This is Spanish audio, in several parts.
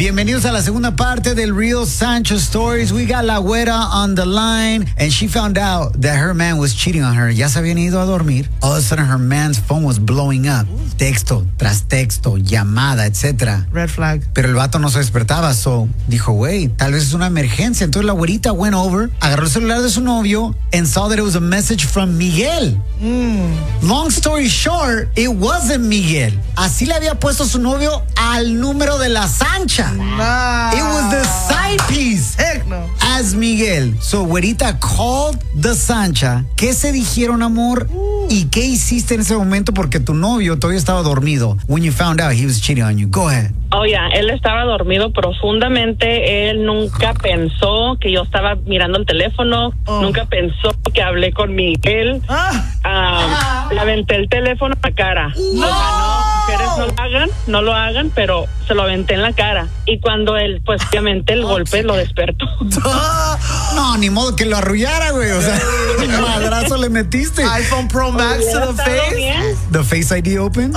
Bienvenidos a la segunda parte del Real Sancho Stories. We got La Güera on the line, and she found out that her man was cheating on her. Ya se habían ido a dormir. All of a sudden, her man's phone was blowing up. Texto tras texto, llamada, etc. Red flag. Pero el vato no se despertaba, so dijo, güey, tal vez es una emergencia. Entonces la güerita went over, agarró el celular de su novio, and saw that it was a message from Miguel. Long story short, it wasn't Miguel. Así le había puesto su novio al número de la Sancha. Nah. It was the side piece. Heck no. As Miguel. So, güerita called the Sancha. ¿Qué se dijeron, amor? ¿Y qué hiciste en ese momento? Porque tu novio todavía estaba dormido when you found out he was cheating on you. Go ahead. Oh, yeah, él estaba dormido profundamente. Él nunca pensó que yo estaba mirando el teléfono. Nunca pensó que hablé con Miguel. Le aventé el teléfono a la cara. No. O sea, mujeres no lo hagan, pero se lo aventé en la cara. Y cuando él, pues, obviamente el golpe lo despertó. No, ni modo que lo arrullara, güey. O sea, un madrazo le metiste. iPhone Pro Max to the face. Bien. The Face ID open.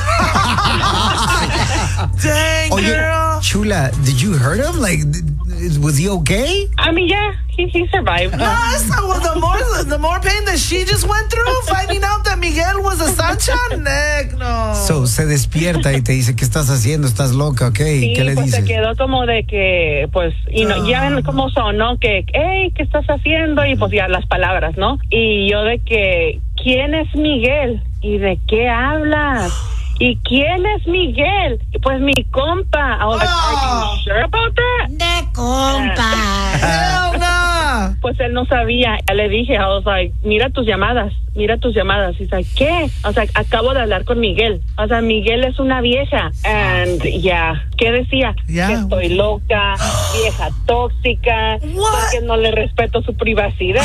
Dang, Oye, girl. Chula, did you hurt him? Like, was he okay? I mean, yeah, he survived. No, that's not what the more pain that she just went through finding out that Miguel was a Sancha. Heck no. So, se despierta y te dice, ¿qué estás haciendo? ¿Estás loca? Ok, Sí, ¿qué le pues dices? se quedó como de que, pues, y no, ya ven cómo son, ¿no? Que, hey, ¿qué estás haciendo? Y pues ya las palabras, ¿no? Y yo de que, ¿quién es Miguel? ¿Y de qué hablas? ¿Y quién es Miguel? Pues mi compa. I was like, are you sure about that? De compa. Hell no. Pues él no sabía. Ya le dije, I was like, mira tus llamadas. Y dice, ¿qué? O sea, acabo de hablar con Miguel. O sea, Miguel es una vieja. And yeah, ¿qué decía? Yeah. Que estoy loca, vieja tóxica, porque no le respeto su privacidad.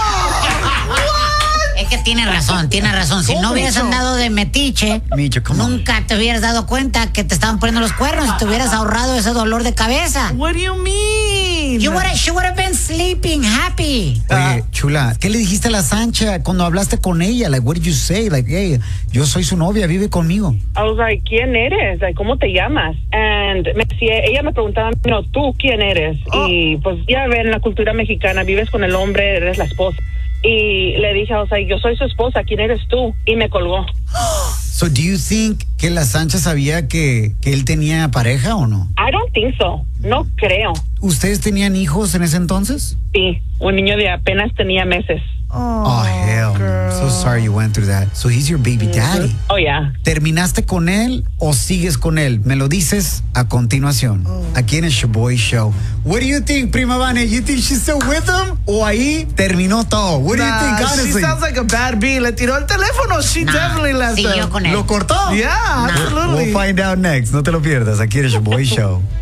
Es que tiene razón. Si no hubieras andado de metiche, Micho, come on. nunca te hubieras dado cuenta que te estaban poniendo los cuernos y te hubieras ahorrado ese dolor de cabeza. What do you mean? She would have been sleeping happy. Oye, Chula, ¿qué le dijiste a la Sancha cuando hablaste con ella? Like, what did you say? Like, hey, yo soy su novia, vive conmigo. I was like, ¿quién eres? Like, ¿cómo te llamas? And ella me preguntaba, no, ¿tú quién eres? Y pues ya ven, en la cultura mexicana, vives con el hombre, eres la esposa. Y le dije, o sea, yo soy su esposa, ¿quién eres tú? Y me colgó. So, do you think que la Sancha sabía que él tenía pareja o no? I don't think so. No creo. ¿Ustedes tenían hijos en ese entonces? Sí, un niño de apenas tenía meses. Oh, hell. girl. So sorry you went through that. So he's your baby daddy. Oh, yeah. ¿Terminaste con él o sigues con él? Me lo dices a continuación. Aquí en el Shaboy Show. What do you think, Prima Vane? You think she's still with him? ¿O ahí terminó todo? What do you think, She honestly? sounds like a bad bee. Le tiró el teléfono. She definitely left Siguió him. con él. ¿Lo cortó? Yeah, absolutely. We'll find out next. No te lo pierdas. Aquí en el Shaboy Show.